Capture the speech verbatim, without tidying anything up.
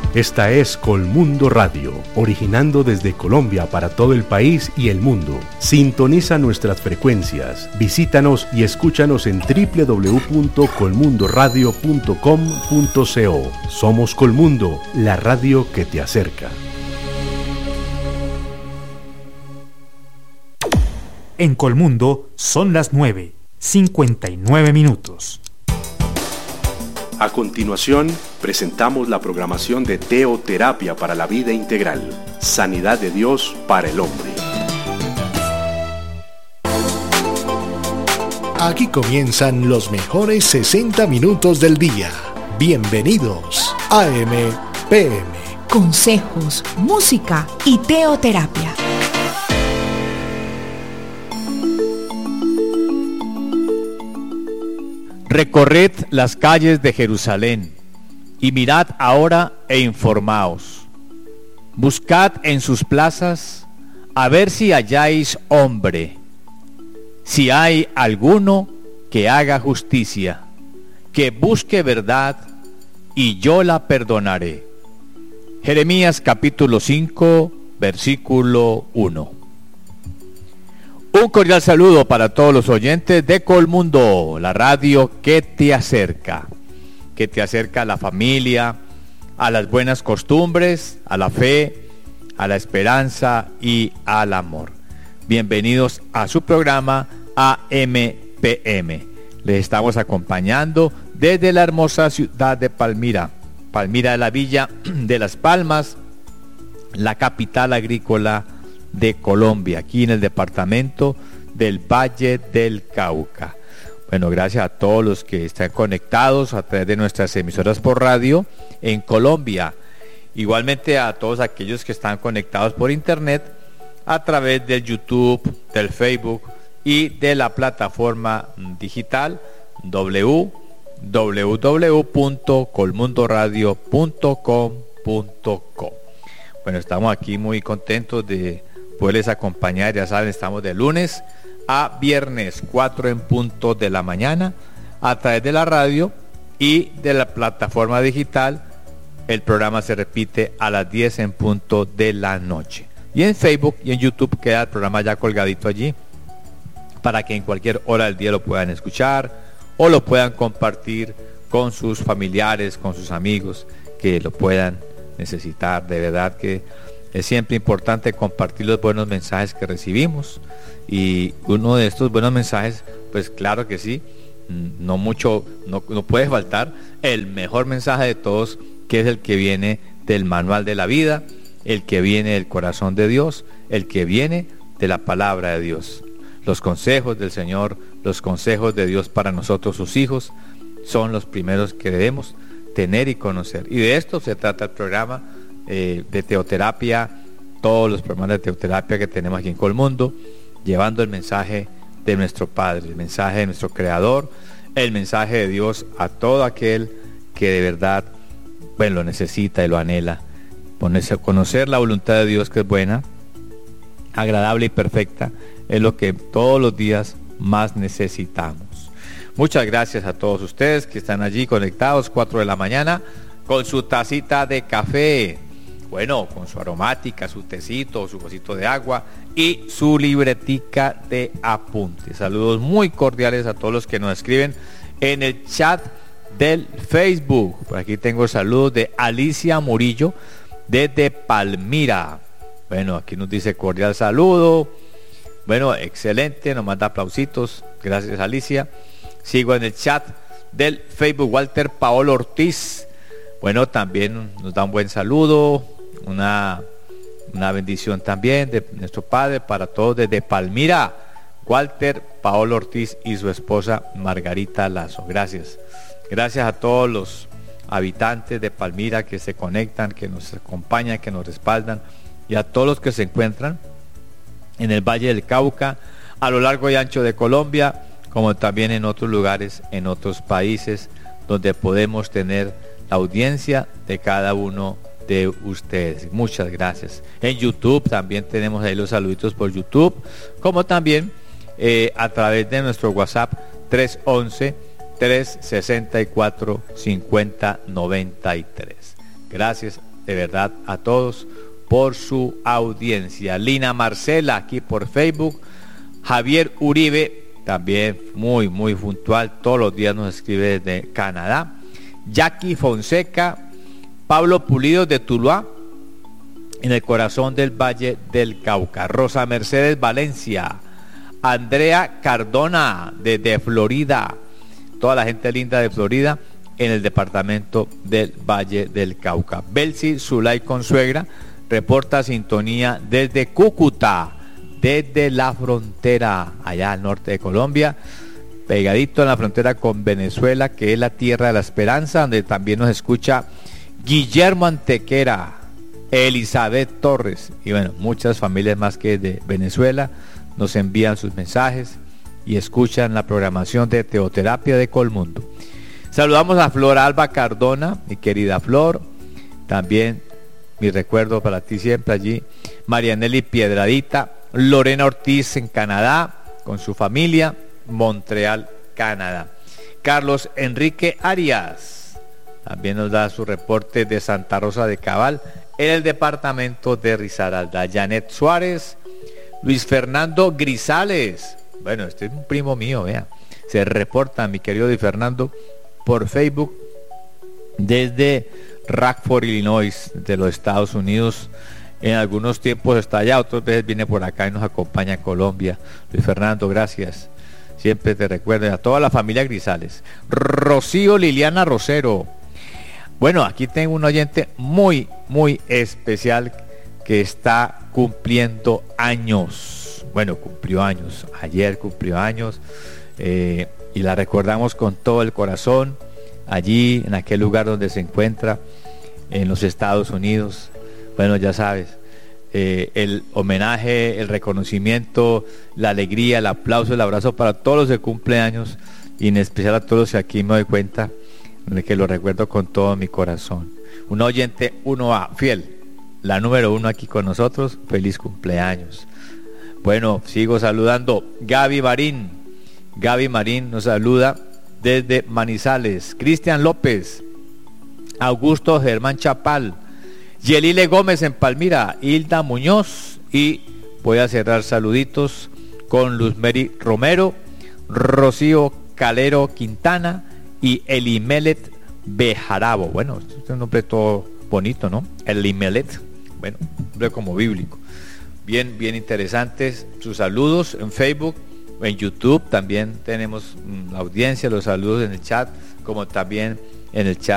Esta es Colmundo Radio, originando desde Colombia para todo el país y el mundo. Sintoniza nuestras frecuencias, visítanos y escúchanos en doble u doble u doble u punto colmundo radio punto com punto co. Somos Colmundo, la radio que te acerca. En Colmundo son las nueve, cincuenta y nueve minutos. A continuación, presentamos la programación de Teoterapia para la Vida Integral, Sanidad de Dios para el Hombre. Aquí comienzan los mejores sesenta minutos del día. Bienvenidos a A M P M. Consejos, música y teoterapia. Recorred las calles de Jerusalén, y mirad ahora e informaos. Buscad en sus plazas, a ver si halláis hombre, si hay alguno que haga justicia, que busque verdad, y yo la perdonaré. Jeremías capítulo cinco, versículo uno. Un cordial saludo para todos los oyentes de Colmundo, la radio que te acerca, que te acerca a la familia, a las buenas costumbres, a la fe, a la esperanza y al amor. Bienvenidos a su programa A M P M. Les estamos acompañando desde la hermosa ciudad de Palmira, Palmira de la Villa de Las Palmas, la capital agrícola de Colombia, aquí en el departamento del Valle del Cauca. Bueno, gracias a todos los que están conectados a través de nuestras emisoras por radio en Colombia. Igualmente a todos aquellos que están conectados por internet a través del YouTube, del Facebook y de la plataforma digital doble u doble u doble u punto colmundo radio punto com punto co. Bueno, estamos aquí muy contentos de poderles acompañar. Ya saben, estamos de lunes a viernes, cuatro en punto de la mañana, a través de la radio y de la plataforma digital. El programa se repite a las diez en punto de la noche. Y en Facebook y en YouTube queda el programa ya colgadito allí, para que en cualquier hora del día lo puedan escuchar o lo puedan compartir con sus familiares, con sus amigos que lo puedan necesitar. De verdad que es siempre importante compartir los buenos mensajes que recibimos, y uno de estos buenos mensajes, pues claro que sí, no mucho, no, no puede faltar el mejor mensaje de todos, que es el que viene del manual de la vida, el que viene del corazón de Dios, el que viene de la palabra de Dios. Los consejos del Señor, los consejos de Dios para nosotros, sus hijos, son los primeros que debemos tener y conocer. Y de esto se trata el programa eh, de teoterapia, todos los programas de teoterapia que tenemos aquí en Colmundo, llevando el mensaje de nuestro Padre, el mensaje de nuestro Creador, el mensaje de Dios a todo aquel que de verdad, bueno, lo necesita y lo anhela. Ponerse, conocer la voluntad de Dios, que es buena, agradable y perfecta, es lo que todos los días más necesitamos. Muchas gracias a todos ustedes que están allí conectados, cuatro de la mañana, con su tacita de café, bueno, con su aromática, su tecito, su vasito de agua y su libretica de apuntes. Saludos muy cordiales a todos los que nos escriben en el chat del Facebook. Por aquí tengo saludos de Alicia Murillo desde Palmira. Bueno, aquí nos dice cordial saludo. Bueno, excelente, nos manda aplausitos. Gracias, Alicia. Sigo en el chat del Facebook. Walter Paolo Ortiz, bueno, también nos da un buen saludo, una, una bendición también de nuestro Padre para todos desde Palmira. Walter Paolo Ortiz y su esposa Margarita Lazo. Gracias. Gracias a todos los habitantes de Palmira que se conectan, que nos acompañan, que nos respaldan, y a todos los que se encuentran en el Valle del Cauca, a lo largo y ancho de Colombia, como también en otros lugares, en otros países, donde podemos tener la audiencia de cada uno de ustedes. Muchas gracias. En YouTube también tenemos ahí los saluditos por YouTube, como también eh, a través de nuestro WhatsApp tres once, tres sesenta y cuatro, cincuenta noventa y tres. Gracias de verdad a todos por su audiencia. Lina Marcela aquí por Facebook. Javier Uribe, también muy muy puntual, todos los días nos escribe desde Canadá. Jackie Fonseca. Pablo Pulido de Tuluá, en el corazón del Valle del Cauca. Rosa Mercedes Valencia. Andrea Cardona desde Florida, toda la gente linda de Florida, en el departamento del Valle del Cauca. Belsi Zulay Consuegra reporta sintonía desde Cúcuta, desde la frontera allá al norte de Colombia, pegadito en la frontera con Venezuela, que es la tierra de la esperanza, donde también nos escucha Guillermo Antequera, Elizabeth Torres y bueno, muchas familias más que de Venezuela nos envían sus mensajes y escuchan la programación de Teoterapia de Colmundo. Saludamos a Flor Alba Cardona, mi querida Flor, también mi recuerdo para ti siempre allí. Marianelli Piedradita, Lorena Ortiz en Canadá con su familia, Montreal, Canadá. Carlos Enrique Arias también nos da su reporte de Santa Rosa de Cabal en el departamento de Risaralda. Janet Suárez, Luis Fernando Grisales, bueno, este es un primo mío, vea, se reporta mi querido Luis Fernando por Facebook desde Rockford, Illinois, de los Estados Unidos. En algunos tiempos está allá, otras veces viene por acá y nos acompaña a Colombia. Luis Fernando, gracias, siempre te recuerdo, a toda la familia Grisales. Rocío Liliana Rosero, bueno, aquí tengo un oyente muy muy especial que está cumpliendo años. Bueno, cumplió años, ayer cumplió años, eh, y la recordamos con todo el corazón, allí en aquel lugar donde se encuentra, en los Estados Unidos. Bueno, ya sabes, eh, el homenaje, el reconocimiento, la alegría, el aplauso, el abrazo para todos los de cumpleaños, y en especial a todos los que aquí me doy cuenta de que lo recuerdo con todo mi corazón. Un oyente uno A, fiel, la número uno aquí con nosotros, feliz cumpleaños. Bueno, sigo saludando. Gaby Marín, Gaby Marín nos saluda desde Manizales. Cristian López, Augusto Germán Chapal, Yelile Gómez en Palmira, Hilda Muñoz, y voy a cerrar saluditos con Luzmeri Romero, Rocío Calero Quintana y Elimelet Bejarabo. Bueno, este es un nombre todo bonito, ¿no? Elimelet, bueno, un nombre como bíblico. Bien, bien interesantes sus saludos en Facebook, en YouTube también tenemos la audiencia, los saludos en el chat, como también en el chat